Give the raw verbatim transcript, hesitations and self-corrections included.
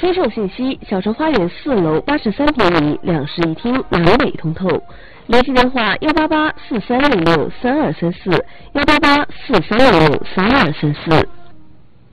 车售信息：小城花园四楼八十三平米两室一厅，南北通透。联系电话：幺八八四三六六三二三四，幺八八四三六六三二三四。